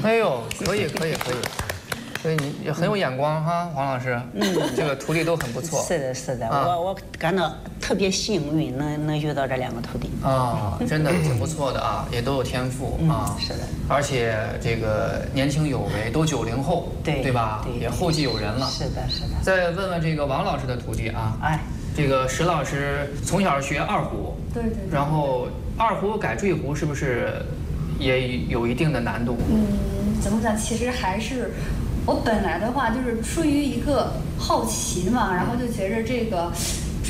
哎呦，可以，所以你也很有眼光哈，黄老师。这个徒弟都很不错。 是的，我感到特别幸运，能遇到这2个徒弟。 啊，真的挺不错的啊，也都有天赋啊。 是的。 而且这个年轻有为，都90后，对吧？也后继有人了。 是的。 再问问这个王老师的徒弟啊。这个石老师从小学二胡。对。然后二胡改坠胡是不是也有一定的难度？ 怎么讲？其实还是我本来的话就是出于一个好奇嘛，然后就觉着这个